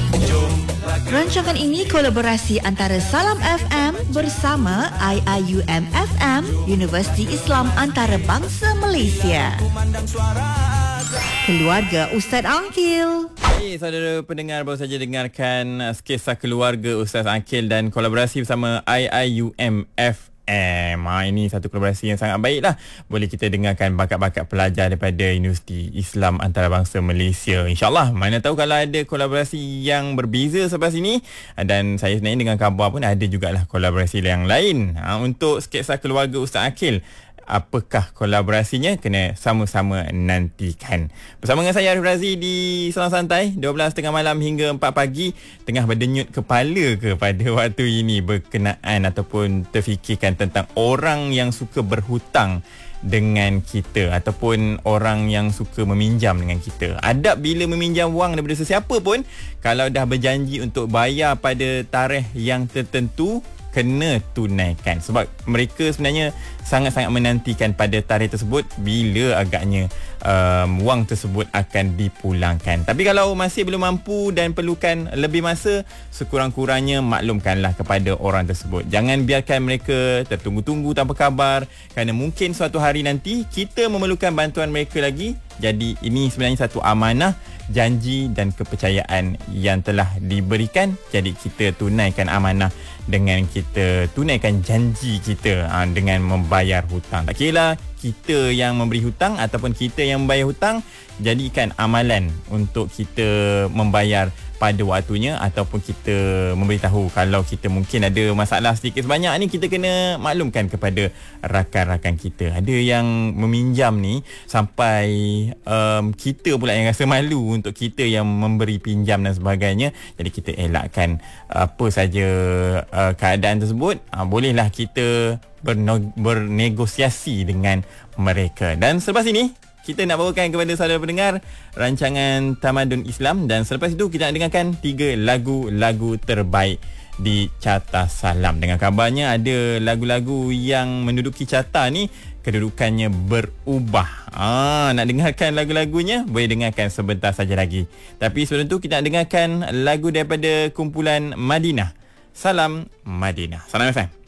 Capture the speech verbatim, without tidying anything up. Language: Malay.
Rancangan ini kolaborasi antara Salam F M bersama I I U M F M, Universiti Islam Antarabangsa Malaysia. Keluarga Ustaz Aqil. Hey, saudara pendengar, baru saja dengarkan uh, kisah keluarga Ustaz Aqil dan kolaborasi bersama I I U M F M. Ha, ini satu kolaborasi yang sangat baik lah. Boleh kita dengarkan bakat-bakat pelajar daripada Universiti Islam Antarabangsa Malaysia. InsyaAllah, mana tahu kalau ada kolaborasi yang berbeza selepas ini. Dan saya sebenarnya dengan khabar pun ada jugalah kolaborasi yang lain. Ha, untuk sketsa keluarga Ustaz Aqil, apakah kolaborasinya? Kena sama-sama nantikan. Bersama dengan saya Arif Razi di Salam Santai, dua belas tiga puluh malam hingga empat pagi. Tengah berdenyut kepala ke pada waktu ini berkenaan ataupun terfikirkan tentang orang yang suka berhutang dengan kita ataupun orang yang suka meminjam dengan kita. Adab bila meminjam wang daripada sesiapa pun, kalau dah berjanji untuk bayar pada tarikh yang tertentu, kena tunaikan, sebab mereka sebenarnya sangat-sangat menantikan pada tarikh tersebut bila agaknya um, wang tersebut akan dipulangkan. Tapi kalau masih belum mampu dan perlukan lebih masa, sekurang-kurangnya maklumkanlah kepada orang tersebut. Jangan biarkan mereka tertunggu-tunggu tanpa kabar, kerana mungkin suatu hari nanti kita memerlukan bantuan mereka lagi. Jadi ini sebenarnya satu amanah, janji dan kepercayaan yang telah diberikan. Jadi kita tunaikan amanah dengan kita tunaikan janji kita ha, dengan membayar hutang. Tak kira kita yang memberi hutang ataupun kita yang membayar hutang, jadikan amalan untuk kita membayar pada waktunya, ataupun kita memberitahu kalau kita mungkin ada masalah sedikit sebanyak ni, kita kena maklumkan kepada rakan-rakan kita. Ada yang meminjam ni sampai um, kita pula yang rasa malu untuk kita yang memberi pinjam dan sebagainya. Jadi kita elakkan apa saja uh, keadaan tersebut. Uh, bolehlah kita berne- bernegosiasi dengan mereka. Dan selepas ini kita nak bawakan kepada saudara pendengar rancangan Tamadun Islam, dan selepas itu kita nak dengarkan tiga lagu-lagu terbaik di Carta Salam. Dengan kabarnya ada lagu-lagu yang menduduki carta ni kedudukannya berubah. Ah, nak dengarkan lagu-lagunya? Boleh dengarkan sebentar saja lagi. Tapi sebelum tu kita nak dengarkan lagu daripada kumpulan Madinah. Salam Madinah. Salam F M.